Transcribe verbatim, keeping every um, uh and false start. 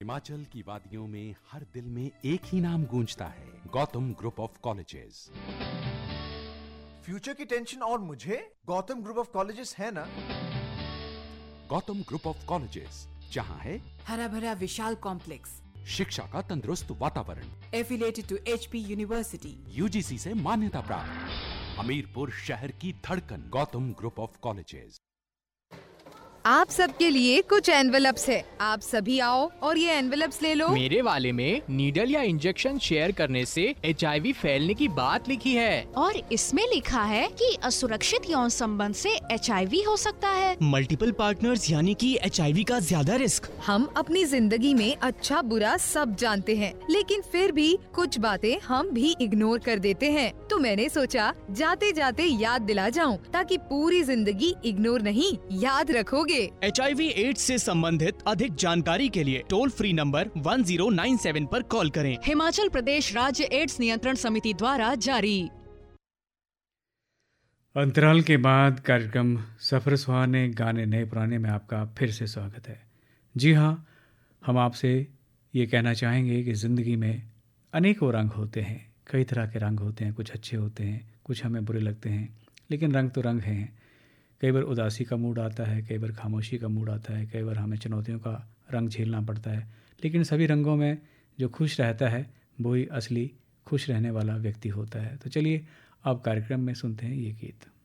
हिमाचल की वादियों में हर दिल में एक ही नाम गूंजता है, Gautam group of colleges. Future की टेंशन और मुझे गौतम ग्रुप ऑफ कॉलेजेस है ना। गौतम ग्रुप ऑफ कॉलेजेस, जहां है हरा भरा विशाल कॉम्प्लेक्स, शिक्षा का तंदुरुस्त वातावरण, affiliated to HP university, UGC से मान्यता प्राप्त, हमीरपुर शहर की धड़कन, गौतम ग्रुप ऑफ कॉलेजेस। आप सबके लिए कुछ एनवेलप्स है, आप सभी आओ और ये एनवेलप्स ले लो। मेरे वाले में नीडल या इंजेक्शन शेयर करने से एचआईवी फैलने की बात लिखी है और इसमें लिखा है कि असुरक्षित यौन संबंध से एचआईवी हो सकता है। मल्टीपल पार्टनर्स यानी कि एचआईवी का ज्यादा रिस्क। हम अपनी जिंदगी में अच्छा बुरा सब जानते हैं, लेकिन फिर भी कुछ बातें हम भी इग्नोर कर देते हैं। तो मैंने सोचा जाते जाते याद दिला जाऊं, ताकि पूरी जिंदगी इग्नोर नहीं याद रखोगे। एचआईवी एड्स से संबंधित अधिक जानकारी के लिए toll free number one zero nine seven पर कॉल करें। हिमाचल प्रदेश राज्य एड्स नियंत्रण समिति द्वारा जारी। अंतराल के बाद कार्यक्रम सफर सुहाने गाने नए पुराने में आपका फिर से स्वागत है। जी हाँ, हम आपसे ये कहना चाहेंगे कि ज़िंदगी में अनेकों रंग होते हैं, कई तरह के रंग होते हैं। कुछ अच्छे होते हैं, कुछ हमें बुरे लगते हैं, लेकिन रंग तो रंग हैं। कई बार उदासी का मूड आता है, कई बार खामोशी का मूड आता है, कई बार हमें चुनौतियों का रंग झेलना पड़ता है, लेकिन सभी रंगों में जो खुश रहता है वही असली खुश रहने वाला व्यक्ति होता है। तो चलिए अब कार्यक्रम में सुनते हैं ये गीत।